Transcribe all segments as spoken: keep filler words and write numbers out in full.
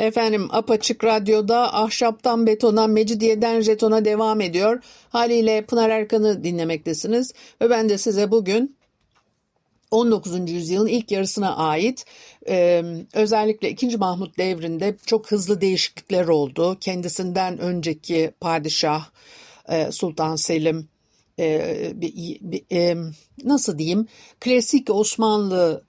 Efendim Apaçık Radyo'da Ahşaptan Betona, Mecidiyeden Jeton'a devam ediyor. Haliyle Pınar Erkan'ı dinlemektesiniz. Ve ben de size bugün on dokuzuncu yüzyılın ilk yarısına ait e, özellikle ikinci. Mahmut devrinde çok hızlı değişiklikler oldu. Kendisinden önceki padişah e, Sultan Selim e, bir, bir, e, nasıl diyeyim klasik Osmanlı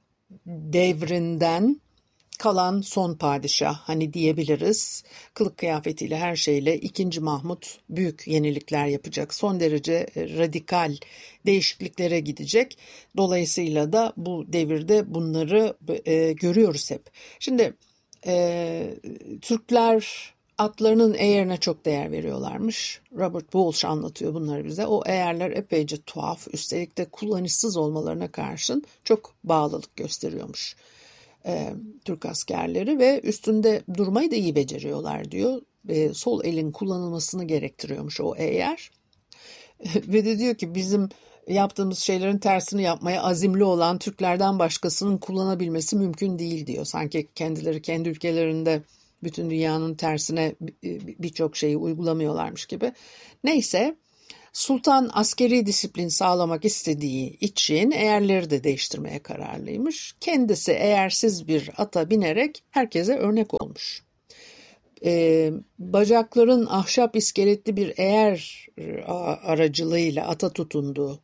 devrinden kalan son padişah hani diyebiliriz. Kılık kıyafetiyle her şeyle ikinci. Mahmut büyük yenilikler yapacak. Son derece radikal değişikliklere gidecek. Dolayısıyla da bu devirde bunları e, görüyoruz hep. Şimdi e, Türkler atlarının eğerine çok değer veriyorlarmış. Robert Walsh anlatıyor bunları bize. O eğerler epeyce tuhaf, üstelik de kullanışsız olmalarına karşın çok bağlılık gösteriyormuş E, Türk askerleri ve üstünde durmayı da iyi beceriyorlar diyor. E, sol elin kullanılmasını gerektiriyormuş o eğer. Ve de diyor ki bizim yaptığımız şeylerin tersini yapmaya azimli olan Türklerden başkasının kullanabilmesi mümkün değil diyor. Sanki kendileri kendi ülkelerinde bütün dünyanın tersine birçok şeyi uygulamıyorlarmış gibi. Neyse. Sultan askeri disiplin sağlamak istediği için eğerleri de değiştirmeye kararlıymış. Kendisi eğersiz bir ata binerek herkese örnek olmuş. Ee, bacakların ahşap iskeletli bir eğer aracılığıyla ata tutunduğu,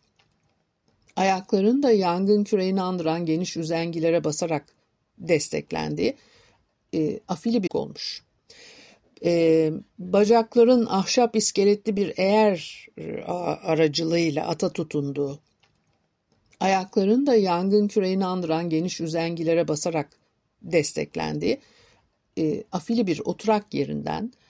ayakların da yangın küreğini andıran geniş üzengilere basarak desteklendiği e, afili bir olmuş. Ee, bacakların ahşap iskeletli bir eğer aracılığıyla ata tutunduğu, ayakların da yangın küreğini andıran geniş üzengilere basarak desteklendiği e, afili bir oturak yerinden